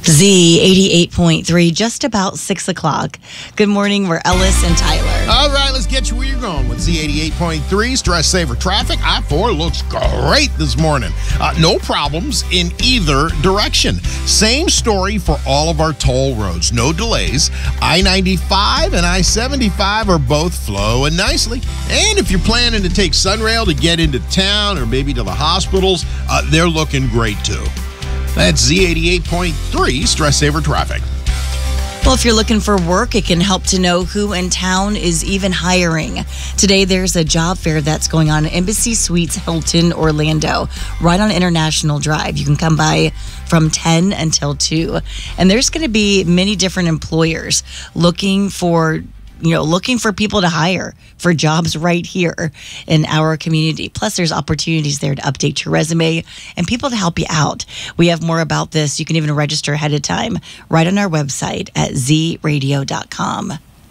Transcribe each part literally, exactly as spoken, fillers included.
Z eighty-eight point three, just about six o'clock. Good morning, we're Ellis and Tyler. All right, let's get you where you're going with Z eighty-eight point three. Stress Saver Traffic. I four looks great this morning. Uh, no problems in either direction. Same story for all of our toll roads. No delays. I ninety-five and I seventy-five are both flowing nicely. And if you're planning to take Sunrail to get into town or maybe to the hospitals, uh, they're looking great too. That's Z eighty-eight point three Stress Saver Traffic. Well, if you're looking for work, it can help to know who in town is even hiring. Today, there's a job fair that's going on at Embassy Suites Hilton Orlando, right on International Drive. You can come by from ten until two. And there's going to be many different employers looking for you know, looking for people to hire for jobs right here in our community. Plus, there's opportunities there to update your resume and people to help you out. We have more about this. You can even register ahead of time right on our website at z radio dot com.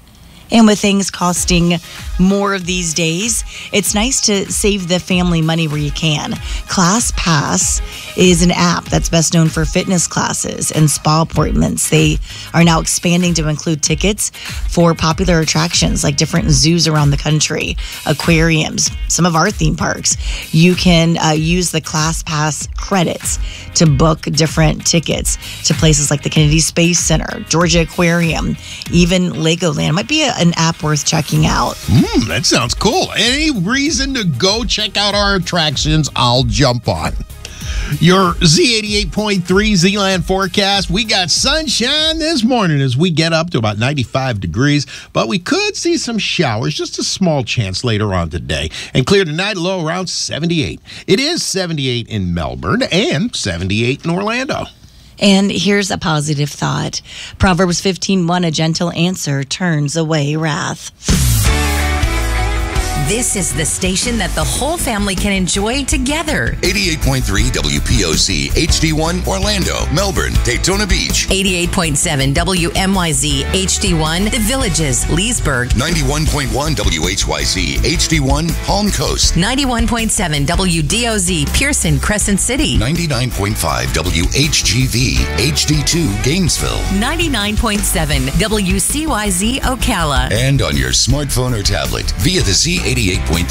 And with things costing more of these days, it's nice to save the family money where you can. ClassPass is an app that's best known for fitness classes and spa appointments. They are now expanding to include tickets for popular attractions like different zoos around the country, aquariums, some of our theme parks. You can uh, use the ClassPass credits to book different tickets to places like the Kennedy Space Center, Georgia Aquarium, even Legoland. It might be a, an app worth checking out. Mm, that sounds cool. Any reason to go check out our attractions, I'll jump on. Your Z eighty-eight point three Z-Land forecast. We got sunshine this morning as we get up to about ninety-five degrees, but we could see some showers, just a small chance later on today. And clear tonight, low around seventy-eight. It is seventy-eight in Melbourne and seventy-eight in Orlando. And here's a positive thought. Proverbs fifteen one, a gentle answer turns away wrath. This is the station that the whole family can enjoy together. eighty-eight point three W P O C, H D one, Orlando, Melbourne, Daytona Beach. eighty-eight point seven W M Y Z, H D one, The Villages, Leesburg. ninety-one point one W H Y Z, H D one, Palm Coast. ninety-one point seven W D O Z, Pearson, Crescent City. ninety-nine point five W H G V, H D two, Gainesville. ninety-nine point seven W C Y Z, Ocala. And on your smartphone or tablet via the Z eighty-eight point